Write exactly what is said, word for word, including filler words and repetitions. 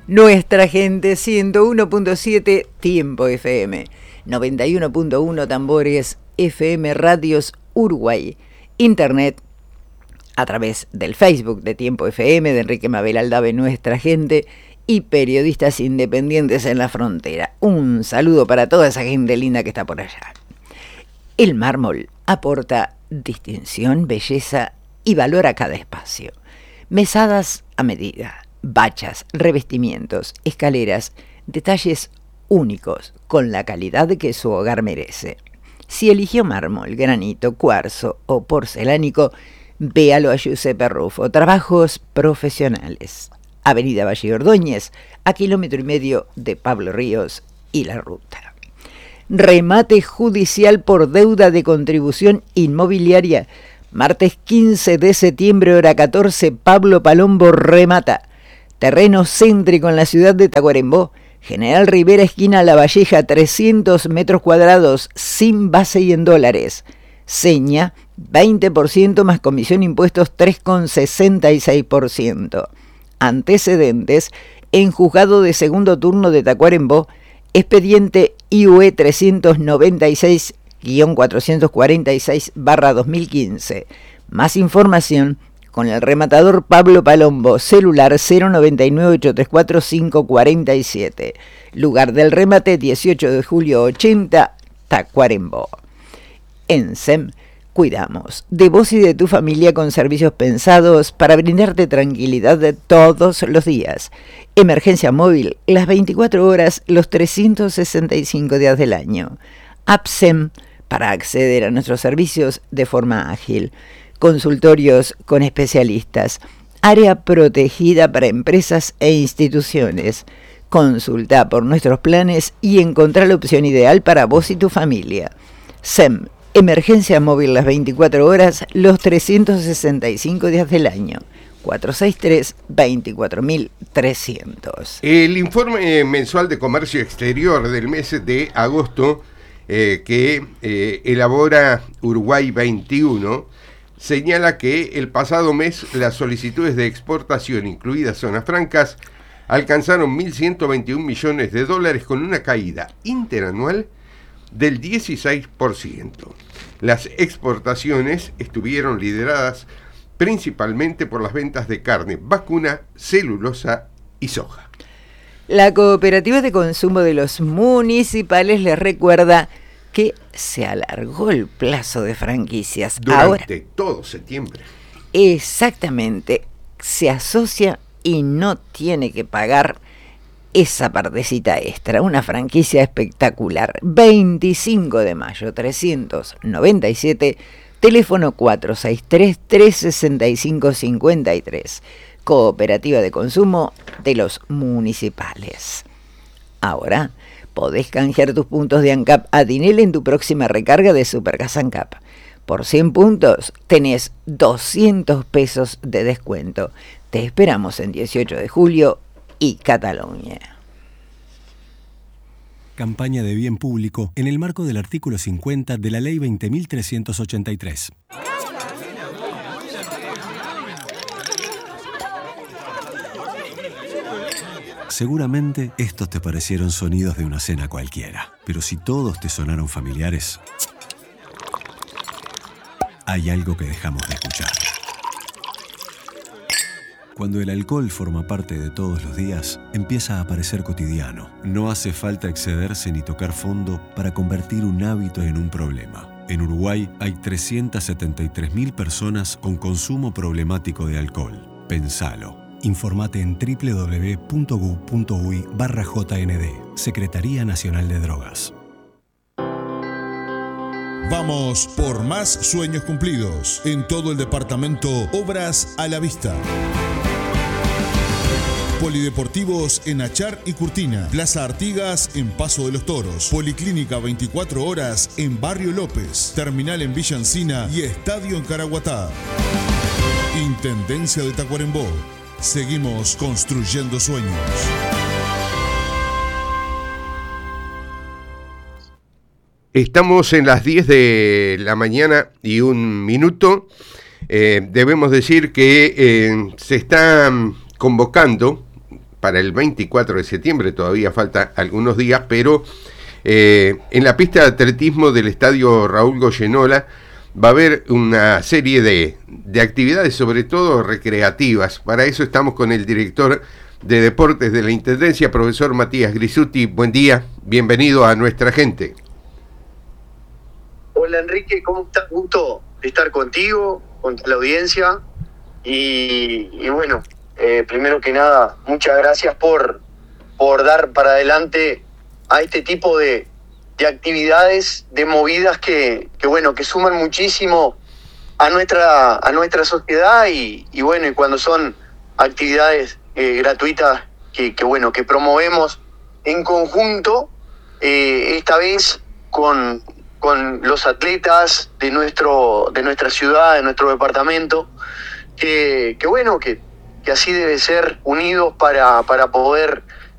Nuestra gente, ciento uno punto siete Tiempo F M, noventa y uno punto uno Tambores F M Radios Uruguay, internet a través del Facebook de Tiempo F M, de Enrique Mabel Aldave, Nuestra Gente, y periodistas independientes en la frontera. Un saludo para toda esa gente linda que está por allá. El mármol aporta distinción, belleza y valor a cada espacio. Mesadas a medida, bachas, revestimientos, escaleras, detalles únicos, con la calidad que su hogar merece. Si eligió mármol, granito, cuarzo o porcelánico, véalo a Giuseppe Rufo. Trabajos profesionales. Avenida Valle Ordóñez, a kilómetro y medio de Pablo Ríos y la ruta. Remate judicial por deuda de contribución inmobiliaria. Martes quince de septiembre, hora catorce, Pablo Palombo remata. Terreno céntrico en la ciudad de Tacuarembó. General Rivera, esquina La Valleja, trescientos metros cuadrados, sin base y en dólares. Seña, veinte por ciento más comisión impuestos, tres coma sesenta y seis por ciento. Antecedentes, en juzgado de segundo turno de Tacuarembó, expediente I U E trescientos noventa y seis guión cuatrocientos cuarenta y seis barra dos mil quince. Más información con el rematador Pablo Palombo, celular cero noventa y nueve, ochocientos treinta y cuatro, quinientos cuarenta y siete. Lugar del remate, dieciocho de julio ochenta, Tacuarembó. En S E M, cuidamos de vos y de tu familia con servicios pensados para brindarte tranquilidad de todos los días. Emergencia móvil, las veinticuatro horas, los trescientos sesenta y cinco días del año. App S E M, para acceder a nuestros servicios de forma ágil. Consultorios con especialistas, área protegida para empresas e instituciones. Consulta por nuestros planes y encontrá la opción ideal para vos y tu familia. S E M, emergencia móvil las veinticuatro horas, los trescientos sesenta y cinco días del año. cuatro seis tres, veinticuatro mil trescientos. El informe mensual de comercio exterior del mes de agosto eh, que eh, elabora Uruguay veintiuno señala que el pasado mes las solicitudes de exportación, incluidas zonas francas, alcanzaron mil ciento veintiún millones de dólares con una caída interanual del dieciséis por ciento. Las exportaciones estuvieron lideradas principalmente por las ventas de carne, vacuna, celulosa y soja. La Cooperativa de Consumo de los Municipales les recuerda que se alargó el plazo de franquicias. Durante Ahora, todo septiembre. Exactamente. Se asocia y no tiene que pagar esa partecita extra. Una franquicia espectacular. veinticinco de mayo, trescientos noventa y siete, teléfono cuatro seis tres, tres seis cinco, cinco tres. Cooperativa de Consumo de los Municipales. Ahora podés canjear tus puntos de ANCAP a Dinel en tu próxima recarga de Supergas ANCAP. Por cien puntos tenés doscientos pesos de descuento. Te esperamos en dieciocho de julio y Cataluña. Campaña de bien público en el marco del artículo cincuenta de la Ley veinte mil trescientos ochenta y tres. Seguramente estos te parecieron sonidos de una cena cualquiera, pero si todos te sonaron familiares, hay algo que dejamos de escuchar. Cuando el alcohol forma parte de todos los días, empieza a parecer cotidiano. No hace falta excederse ni tocar fondo para convertir un hábito en un problema. En Uruguay hay trescientas setenta y tres mil personas con consumo problemático de alcohol. Pensalo. Informate en doble u doble u doble u punto gu punto uy barra J N D, Secretaría Nacional de Drogas. Vamos por más sueños cumplidos. En todo el departamento, obras a la vista. Polideportivos en Achar y Curtina. Plaza Artigas en Paso de los Toros. Policlínica veinticuatro horas en Barrio López. Terminal en Villa Encina y Estadio en Caraguatá. Intendencia de Tacuarembó. Seguimos construyendo sueños. Estamos en las diez de la mañana y un minuto. Eh, debemos decir que eh, se está convocando para el veinticuatro de septiembre, todavía falta algunos días, pero eh, en la pista de atletismo del estadio Raúl Goyenola va a haber una serie de, de actividades, sobre todo recreativas. Para eso estamos con el director de Deportes de la Intendencia, profesor Matías Grisuti. Buen día, bienvenido a Nuestra Gente. Hola Enrique, ¿cómo estás? Gusto de estar contigo, con la audiencia. Y, y bueno, eh, primero que nada, muchas gracias por, por dar para adelante a este tipo de, de actividades, de movidas que, que bueno, que suman muchísimo a nuestra, a nuestra sociedad y, y bueno, y cuando son actividades eh, gratuitas que, que bueno, que promovemos en conjunto, eh, esta vez con, con los atletas de nuestro, de nuestra ciudad, de nuestro departamento, que, que bueno, que, que así debe ser, unidos para, para poder